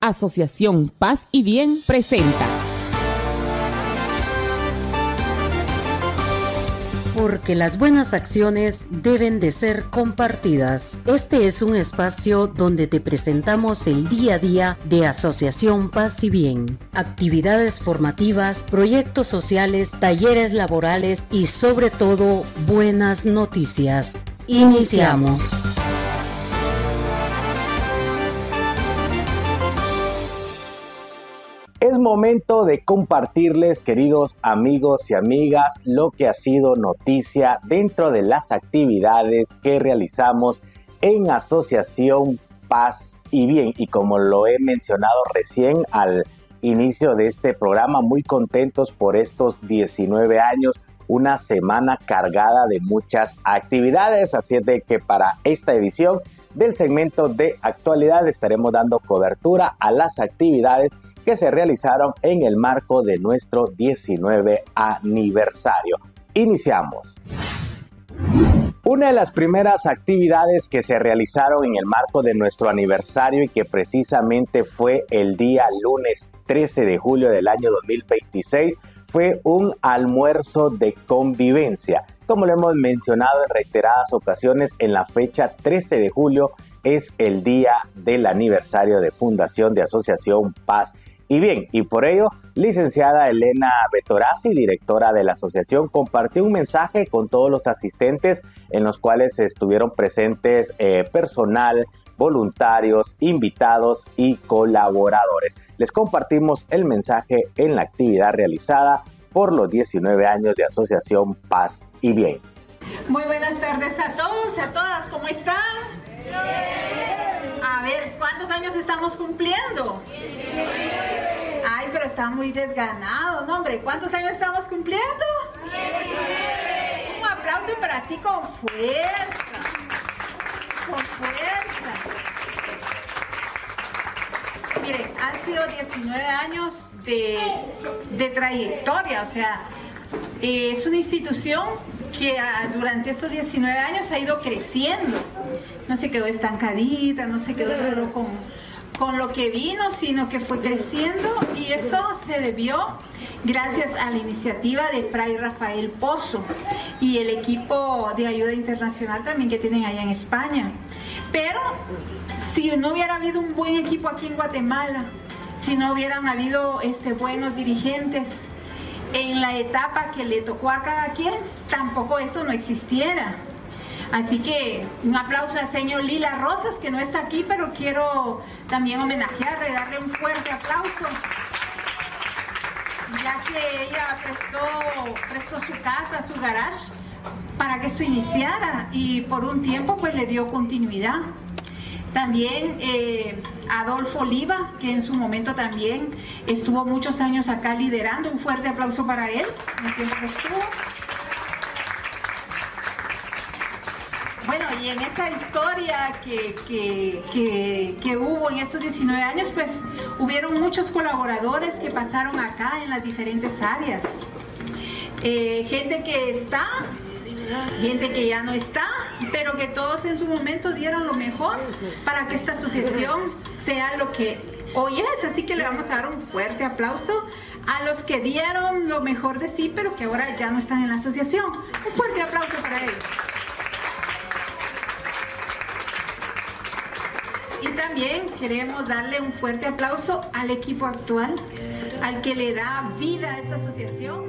Asociación Paz y Bien presenta. Porque las buenas acciones deben de ser compartidas. Este es un espacio donde te presentamos el día a día de Asociación Paz y Bien. Actividades formativas, proyectos sociales, talleres laborales y sobre todo buenas noticias. Iniciamos. Es momento de compartirles, queridos amigos y amigas, lo que ha sido noticia dentro de las actividades que realizamos en Asociación Paz y Bien. Y como lo he mencionado recién al inicio de este programa, muy contentos por estos 19 años, una semana cargada de muchas actividades. Así es de que para esta edición del segmento de actualidad estaremos dando cobertura a las actividades que se realizaron en el marco de nuestro 19 aniversario. Iniciamos. Una de las primeras actividades que se realizaron en el marco de nuestro aniversario y que precisamente fue el día lunes 13 de julio del año 2026 fue un almuerzo de convivencia. Como lo hemos mencionado en reiteradas ocasiones, en la fecha 13 de julio es el día del aniversario de fundación de Asociación Paz y Bien, y por ello, licenciada Elena Betorazzi, directora de la asociación, compartió un mensaje con todos los asistentes en los cuales estuvieron presentes personal, voluntarios, invitados y colaboradores. Les compartimos el mensaje en la actividad realizada por los 19 años de Asociación Paz y Bien. Muy buenas tardes a todos, a todas, ¿cómo están? A ver, ¿cuántos años estamos cumpliendo? Ay, pero está muy desganado, ¿no, hombre? ¿Cuántos años estamos cumpliendo? Un aplauso, pero así con fuerza. Con fuerza. Miren, han sido 19 años de trayectoria, o sea, es una institución que durante estos 19 años ha ido creciendo. No se quedó estancadita, no se quedó solo con lo que vino, sino que fue creciendo, y eso se debió gracias a la iniciativa de Fray Rafael Pozo y el equipo de ayuda internacional también que tienen allá en España. Pero si no hubiera habido un buen equipo aquí en Guatemala, si no hubieran habido buenos dirigentes en la etapa que le tocó a cada quien, tampoco eso no existiera. Así que un aplauso al señor Lila Rosas, que no está aquí, pero quiero también homenajearle, darle un fuerte aplauso, ya que ella prestó su casa, su garage, para que esto iniciara, y por un tiempo pues le dio continuidad. También Adolfo Oliva, que en su momento también estuvo muchos años acá liderando. Un fuerte aplauso para él, en el tiempo que estuvo. Bueno, y en esa historia que hubo en estos 19 años, pues hubieron muchos colaboradores que pasaron acá en las diferentes áreas. Gente que está, gente que ya no está, pero que todos en su momento dieron lo mejor para que esta asociación sea lo que hoy es. Así que le vamos a dar un fuerte aplauso a los que dieron lo mejor de sí, pero que ahora ya no están en la asociación. Un fuerte aplauso para ellos. Y también queremos darle un fuerte aplauso al equipo actual, al que le da vida a esta asociación.